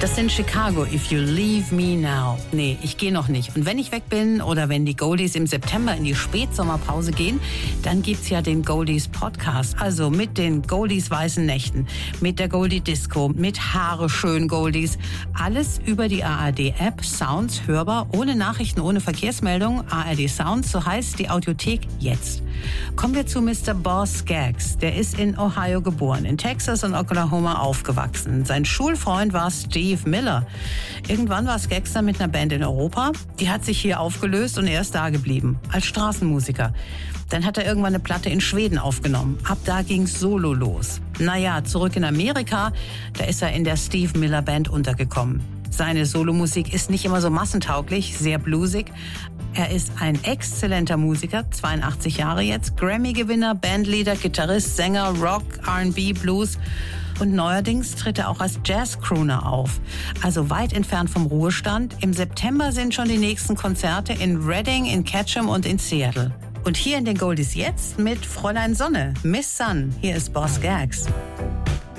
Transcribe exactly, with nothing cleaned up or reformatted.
Das sind Chicago, If You Leave Me Now. Nee, ich gehe noch nicht. Und wenn ich weg bin oder wenn die Goldies im September in die Spätsommerpause gehen, dann gibt's ja den Goldies Podcast. Also mit den Goldies weißen Nächten, mit der Goldie Disco, mit Haare schön Goldies. Alles über die A R D-App, Sounds hörbar, ohne Nachrichten, ohne Verkehrsmeldung. A R D Sounds, so heißt die Audiothek jetzt. Kommen wir zu Mister Boz Scaggs. Der ist in Ohio geboren, in Texas und Oklahoma aufgewachsen. Sein Schulfreund war Steve Miller. Irgendwann war Scaggs dann mit einer Band in Europa. Die hat sich hier aufgelöst und er ist da geblieben, als Straßenmusiker. Dann hat er irgendwann eine Platte in Schweden aufgenommen. Ab da ging's solo los. Naja, zurück in Amerika, da ist er in der Steve Miller Band untergekommen. Seine Solomusik ist nicht immer so massentauglich, sehr bluesig. Er ist ein exzellenter Musiker, zweiundachtzig Jahre jetzt, Grammy-Gewinner, Bandleader, Gitarrist, Sänger, Rock, R and B, Blues. Und neuerdings tritt er auch als Jazz-Crooner auf. Also weit entfernt vom Ruhestand. Im September sind schon die nächsten Konzerte in Reading, in Ketchum und in Seattle. Und hier in den Goldies jetzt mit Fräulein Sonne, Miss Sun. Hier ist Boz Scaggs.